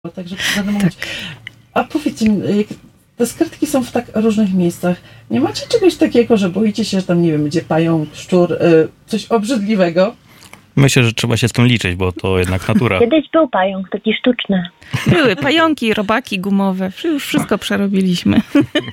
Także będę mówić. A powiedzcie mi, jak te skrytki są w tak różnych miejscach. Nie macie czegoś takiego, że boicie się, że tam, nie wiem, będzie pająk, szczur, coś obrzydliwego? Myślę, że trzeba się z tym liczyć, bo to jednak natura. Kiedyś był pająk, taki sztuczny. Były pająki, robaki gumowe, już wszystko przerobiliśmy.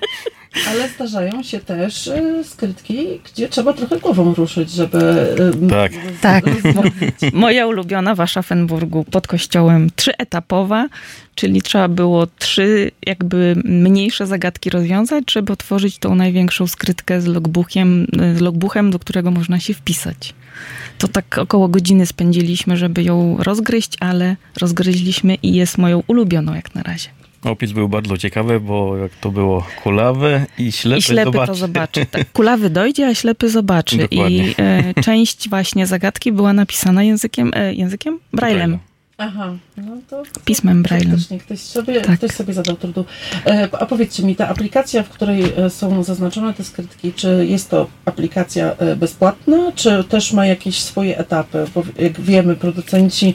Ale zdarzają się też skrytki, gdzie trzeba trochę głową ruszyć, żeby... Tak. Moja ulubiona w Aschaffenburgu pod kościołem 3-etapowa, czyli trzeba było 3 jakby mniejsze zagadki rozwiązać, żeby otworzyć tą największą skrytkę z logbuchem, do którego można się wpisać. To tak około godziny spędziliśmy, żeby ją rozgryźć, ale rozgryźliśmy i jest moją ulubioną jak na razie. Opis był bardzo ciekawy, bo jak to było kulawy i ślepy, to zobaczy. Tak, kulawy dojdzie, a ślepy zobaczy. Dokładnie. I część właśnie zagadki była napisana językiem Braillem. Aha, no to Pismem Braillem. Faktycznie, ktoś sobie zadał trudu. A powiedzcie mi, ta aplikacja, w której są zaznaczone te skrytki, czy jest to aplikacja bezpłatna, czy też ma jakieś swoje etapy? Bo jak wiemy, producenci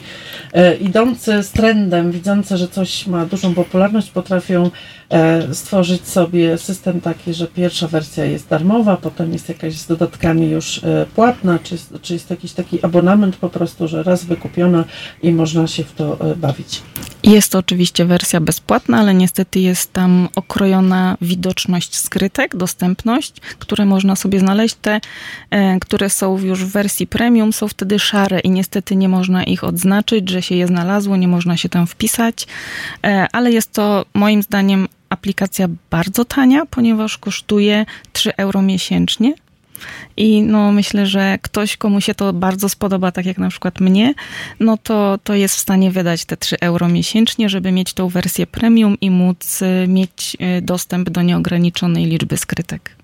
idący z trendem, widzący, że coś ma dużą popularność, potrafią stworzyć sobie system taki, że pierwsza wersja jest darmowa, potem jest jakaś z dodatkami już płatna, czy jest jakiś taki abonament po prostu, że raz wykupiona i można się w to bawić. Jest to oczywiście wersja bezpłatna, ale niestety jest tam okrojona widoczność skrytek, dostępność, które można sobie znaleźć. Te, które są już w wersji premium, są wtedy szare i niestety nie można ich odznaczyć, że się je znalazło, nie można się tam wpisać, ale jest to moim zdaniem aplikacja bardzo tania, ponieważ kosztuje 3 euro miesięcznie. I no myślę, że ktoś, komu się to bardzo spodoba, tak jak na przykład mnie, no to jest w stanie wydać te 3 euro miesięcznie, żeby mieć tą wersję premium i móc mieć dostęp do nieograniczonej liczby skrytek.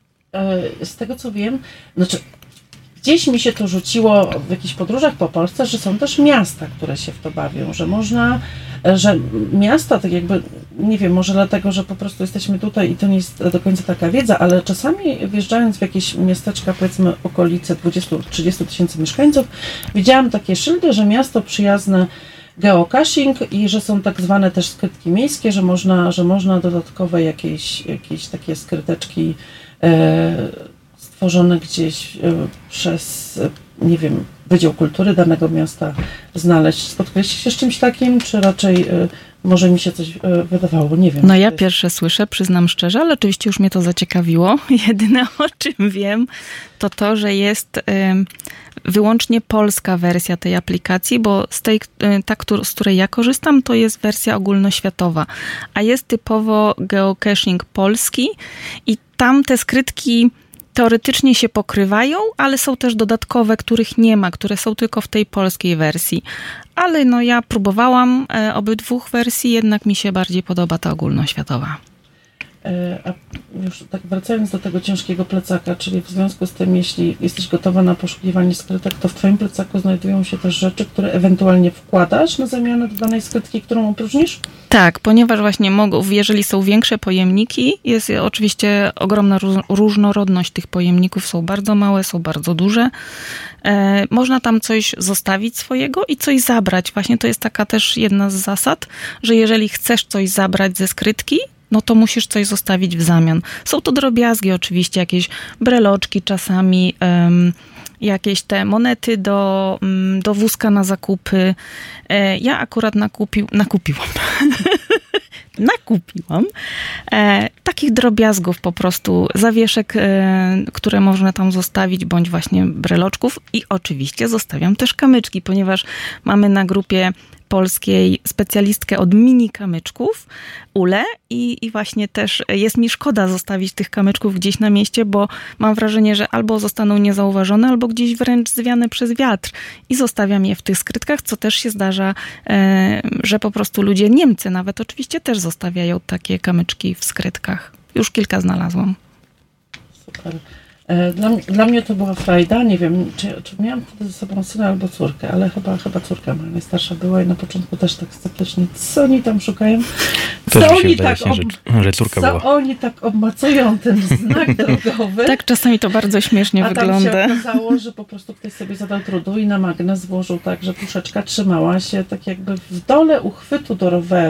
Z tego co wiem, gdzieś mi się to rzuciło w jakichś podróżach po Polsce, że są też miasta, które się w to bawią, że miasta, tak jakby, nie wiem, może dlatego, że po prostu jesteśmy tutaj i to nie jest do końca taka wiedza, ale czasami wjeżdżając w jakieś miasteczka, powiedzmy okolice 20-30 tysięcy mieszkańców, widziałam takie szyldy, że miasto przyjazne geocaching i że są tak zwane też skrytki miejskie, że można dodatkowe jakieś takie skryteczki stworzone gdzieś przez, nie wiem, Wydział Kultury danego miasta znaleźć. Spotkaliście się z czymś takim, czy raczej może mi się coś wydawało? Nie wiem. No ja pierwsze słyszę, przyznam szczerze, ale oczywiście już mnie to zaciekawiło. Jedyne o czym wiem, to, że jest wyłącznie polska wersja tej aplikacji, bo z której ja korzystam, to jest wersja ogólnoświatowa, a jest typowo geocaching polski i tam te skrytki teoretycznie się pokrywają, ale są też dodatkowe, których nie ma, które są tylko w tej polskiej wersji. Ale no ja próbowałam obydwu wersji, jednak mi się bardziej podoba ta ogólnoświatowa. A już tak wracając do tego ciężkiego plecaka, czyli w związku z tym, jeśli jesteś gotowa na poszukiwanie skrytek, to w twoim plecaku znajdują się też rzeczy, które ewentualnie wkładasz na zamianę do danej skrytki, którą opróżnisz? Tak, ponieważ właśnie jeżeli są większe pojemniki, jest oczywiście ogromna różnorodność tych pojemników, są bardzo małe, są bardzo duże. Można tam coś zostawić swojego i coś zabrać. Właśnie to jest taka też jedna z zasad, że jeżeli chcesz coś zabrać ze skrytki, no to musisz coś zostawić w zamian. Są to drobiazgi oczywiście, jakieś breloczki czasami, jakieś te monety do wózka na zakupy. Ja akurat nakupiłam takich drobiazgów po prostu, zawieszek, które można tam zostawić, bądź właśnie breloczków i oczywiście zostawiam też kamyczki, ponieważ mamy na grupie polskiej specjalistkę od mini kamyczków, Ulę, i właśnie też jest mi szkoda zostawić tych kamyczków gdzieś na mieście, bo mam wrażenie, że albo zostaną niezauważone, albo gdzieś wręcz zwiane przez wiatr i zostawiam je w tych skrytkach, co też się zdarza, że po prostu ludzie, Niemcy nawet oczywiście też zostawiają takie kamyczki w skrytkach. Już kilka znalazłam. Super. Dla mnie to była frajda. Nie wiem, czy miałam wtedy ze sobą syna albo córkę, ale chyba córka moja najstarsza była i na początku też tak sceptycznie, co oni tam szukają. Też Co mi się oni wydaje, tak że córka była. oni tak obmacują ten znak drogowy. Tak, czasami to bardzo śmiesznie A tam wygląda. się okazało, że po prostu ktoś sobie zadał trudu i na magnes włożył tak, że puszeczka trzymała się tak jakby w dole uchwytu do roweru.